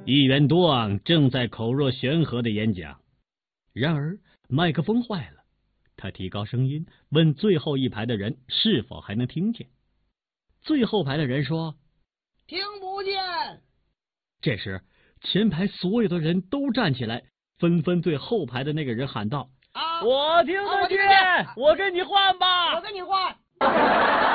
议员多昂正在口若悬河的演讲，然而麦克风坏了，他提高声音问最后一排的人是否还能听见。最后排的人说：“ 听不见。” 这时，前排所有的人都站起来，纷纷对后排的那个人喊道：“ 啊， 我听得见，我跟你换吧， 我跟你换。”